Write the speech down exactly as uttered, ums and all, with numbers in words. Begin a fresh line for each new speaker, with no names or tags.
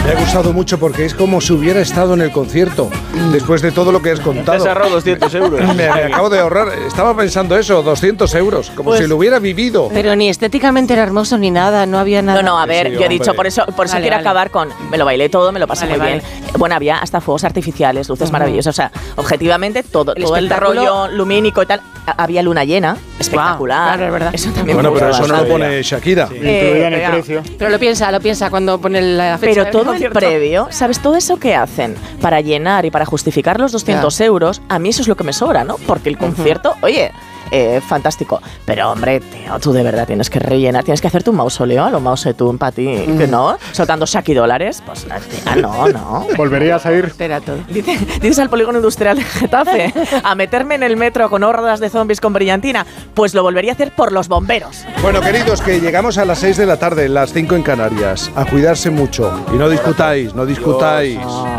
Me ha gustado mucho porque es como si hubiera estado en el concierto, después de todo lo que has contado.
Te has ahorrado doscientos euros.
Me, me acabo de ahorrar, estaba pensando eso, doscientos euros, como pues, si lo hubiera vivido.
Pero ni estéticamente era hermoso ni nada, no había nada.
No, no, a ver, sí, yo he dicho, por eso, por eso
vale,
quiero
vale.
acabar con, me lo bailé todo, me lo pasé
vale,
muy
vale.
bien. Bueno, había hasta fuegos artificiales, luces uh-huh. maravillosas, o sea, objetivamente todo el, todo el rollo lumínico y tal. Había luna llena, espectacular.
Wow, claro, es verdad.
Eso también
bueno, pero eso
bastante.
no lo pone Shakira.
Sí, eh, en el precio.
Pero lo piensa, lo piensa cuando pone la fecha.
Pero todo el previo, ¿sabes? Todo eso que hacen para llenar y para justificar los doscientos yeah. euros, a mí eso es lo que me sobra, ¿no? Porque el concierto, uh-huh. oye, eh, fantástico. Pero, hombre, tío, tú de verdad tienes que rellenar, tienes que hacerte un mausoleo a lo Mao Zedong para ti, uh-huh. que no, soltando Shaki dólares, pues tía, no, no.
¿Volverías a ir?
Todo.
Dice, dices al polígono industrial de Getafe a meterme en el metro con hordas de zombies con brillantina, pues lo volvería a hacer por los bomberos.
Bueno, queridos, que llegamos a las seis de la tarde, las cinco en Canarias. A cuidarse mucho y no discutáis, no discutáis.
Dios.